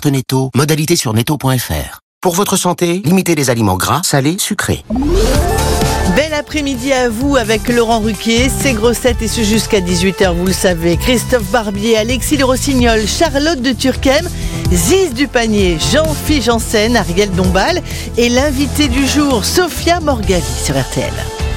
carte Netto, modalité sur netto.fr. Pour votre santé, limitez les aliments gras, salés, sucrés. Bel après-midi à vous avec Laurent Ruquier, c'est Grossettes et ce jusqu'à 18h, vous le savez. Christophe Barbier, Alexis Le Rossignol, Charlotte de Turckheim, Ziz du Panier, Jean-Philippe Janssen, Ariel Dombal et l'invité du jour, Sophia Morgavi sur RTL.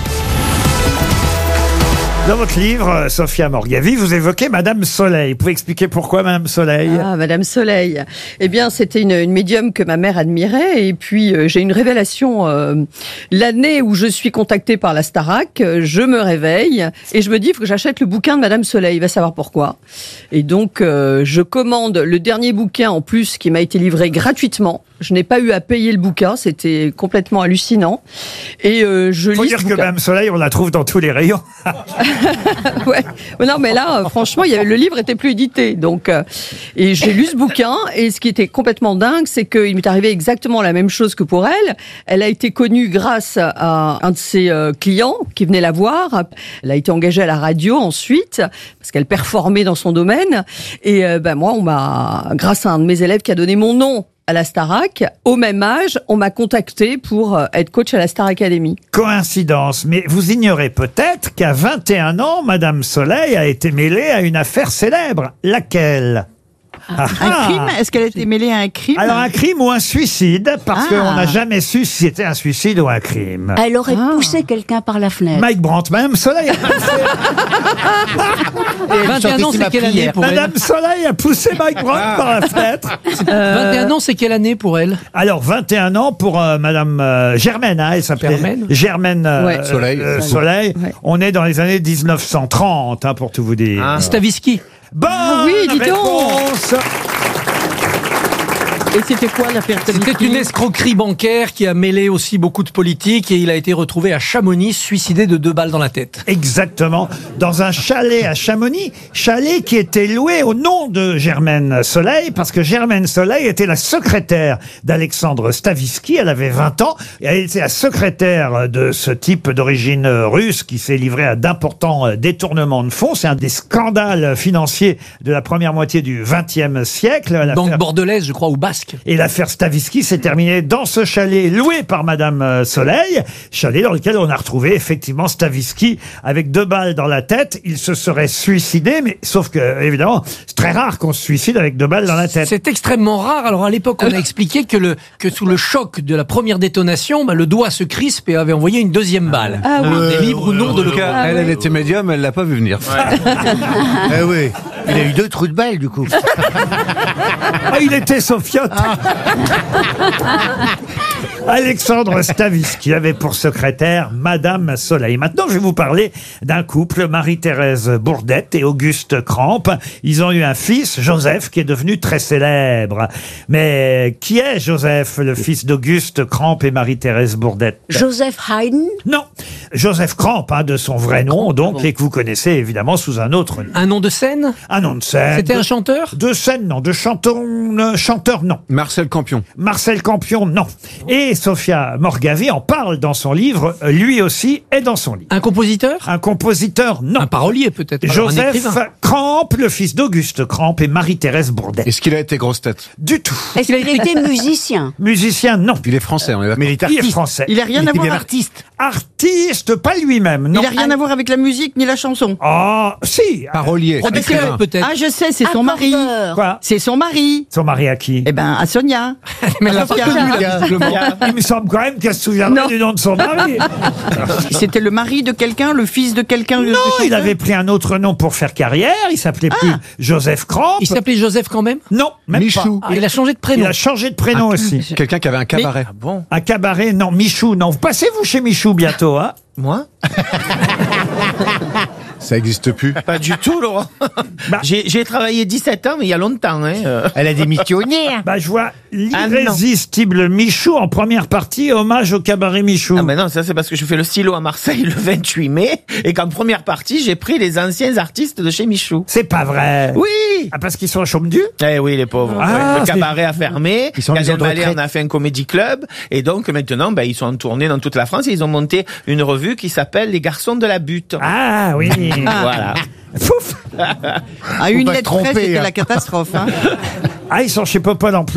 Dans votre livre, Sophia Morgavi, vous évoquez Madame Soleil. Vous pouvez expliquer pourquoi Madame Soleil ? Ah, Madame Soleil. Eh bien, c'était une médium que ma mère admirait. Et puis, j'ai une révélation. L'année où je suis contactée par la Starac, je me réveille et je me dis, il faut que j'achète le bouquin de Madame Soleil. Il va savoir pourquoi. Et donc, je commande le dernier bouquin en plus qui m'a été livré gratuitement. Je n'ai pas eu à payer le bouquin. C'était complètement hallucinant. Et je lis. Faut dire que Madame Soleil, on la trouve dans tous les rayons. Ouais. Non, mais là, franchement, le livre était plus édité. Donc, et j'ai lu ce bouquin. Et ce qui était complètement dingue, c'est qu'il m'est arrivé exactement la même chose que pour elle. Elle a été connue grâce à un de ses clients qui venait la voir. Elle a été engagée à la radio ensuite parce qu'elle performait dans son domaine. Et moi, grâce à un de mes élèves qui a donné mon nom à la Starac, au même âge, on m'a contacté pour être coach à la Star Academy. Coïncidence, mais vous ignorez peut-être qu'à 21 ans, Madame Soleil a été mêlée à une affaire célèbre. Laquelle ? Un crime ? Est-ce qu'elle a été mêlée à un crime ? Alors un crime ou un suicide, parce qu'on n'a jamais su si c'était un suicide ou un crime. Elle aurait poussé quelqu'un par la fenêtre. Mike Brandt, Madame Soleil a poussé... 21 ans, c'est quelle année pour elle ? Madame Soleil a poussé Mike Brandt par la fenêtre. 21 ans, c'est quelle année pour elle ? Alors 21 ans pour Madame Germaine, elle s'appelait Germaine Ouais. Soleil. Ouais. On est dans les années 1930, pour tout vous dire. Stavisky. Bonne oui, dis donc. réponse. Et c'était quoi l'affaire ? C'était une escroquerie bancaire qui a mêlé aussi beaucoup de politique et il a été retrouvé à Chamonix, suicidé de 2 balles dans la tête. Exactement, dans un chalet à Chamonix, chalet qui était loué au nom de Germaine Soleil, parce que Germaine Soleil était la secrétaire d'Alexandre Stavisky, elle avait 20 ans, et elle était la secrétaire de ce type d'origine russe qui s'est livré à d'importants détournements de fonds. C'est un des scandales financiers de la première moitié du XXe siècle. Banque bordelaise, je crois, ou basque. Et l'affaire Stavisky s'est terminée dans ce chalet loué par Madame Soleil, chalet dans lequel on a retrouvé effectivement Stavisky avec 2 balles dans la tête. Il se serait suicidé, mais sauf que, évidemment, c'est très rare qu'on se suicide avec 2 balles dans la tête. C'est extrêmement rare. Alors à l'époque, on a expliqué que sous le choc de la première détonation, le doigt se crispe et avait envoyé une deuxième balle. Ah oui. Des libre ou non de le cas, elle était médium, elle l'a pas vu venir. Eh oui, il a eu 2 trous de balle du coup. Ah, il était Sophiote. Alexandre Stavisky avait pour secrétaire Madame Soleil. Maintenant, je vais vous parler d'un couple, Marie-Thérèse Bourdette et Auguste Crampe. Ils ont eu un fils, Joseph, qui est devenu très célèbre. Mais qui est Joseph, le fils d'Auguste Crampe et Marie-Thérèse Bourdette ? Joseph Haydn ? Non, Joseph Crampe, de son vrai nom, donc, et que vous connaissez évidemment sous un autre nom. Un nom de scène ? Un nom de scène. C'était un chanteur ? De scène, non. De chanteur, non. Marcel Campion. Marcel Campion, non. Et Sophia Morgavi en parle dans son livre, lui aussi est dans son livre. Un compositeur ? Un compositeur, non. Un parolier peut-être. Un Joseph écrivain. Crampe, le fils d'Auguste Crampe et Marie-Thérèse Bourdette. Est-ce qu'il a été grosse tête ? Du tout. Est-ce qu'il était musicien ? Musicien, non. Il est français, on est d'accord. Mais il est Il est artiste. français. Il a rien à voir. artiste. Artiste, pas lui-même, non. Il a rien à voir avec la musique ni la chanson. Ah, si. Parolier. Producteur peut-être. Ah, je sais, c'est son mari. Quoi ? C'est son mari. Son mari à qui ? Eh ben, à Sonia. Mais elle l'a pas Sophia. connu, là, visiblement. Il me semble quand même qu'elle se souviendrait Non. du nom de son mari. C'était le mari de quelqu'un, le fils de quelqu'un. Non, il avait pris un autre nom pour faire carrière. Il s'appelait plus Joseph Crampe. Il s'appelait Joseph quand même ? Non, même Michou. pas. Ah, il a changé de prénom. Il a changé de prénom aussi. Quelqu'un qui avait un cabaret. Un cabaret, non. Michou, non. Vous passez-vous chez Michou bientôt, hein ? Moi ? Ça existe plus. Pas du tout, Laurent. Bah. J'ai travaillé 17 ans, mais il y a longtemps. Elle a démissionné. Bah, je vois l'irrésistible Michou en première partie, hommage au cabaret Michou. Ah, mais non, ça c'est parce que je fais le stylo à Marseille le 28 mai et qu'en première partie, j'ai pris les anciens artistes de chez Michou. C'est pas vrai. Oui. Ah, parce qu'ils sont au chaume du. Eh oui, les pauvres. Ah, Ouais. Le c'est- cabaret a fermé. Ils sont maison Gad de Elmaleh retraite. en a fait un comédie club. Et donc, maintenant, ils sont en tournée dans toute la France et ils ont monté une revue qui s'appelle Les Garçons de la Butte. Ah, oui. Voilà. Pouf. À une pas se lettre près, tromper, c'était hein. la catastrophe. Hein. Ah, ils sont chez Popol en